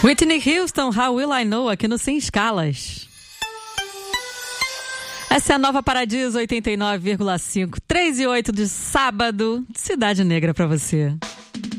Whitney Houston, How Will I Know, aqui no Sem Escalas. Essa é a Nova Paradiso 89,5, 3 e 8 de sábado, Cidade Negra pra você.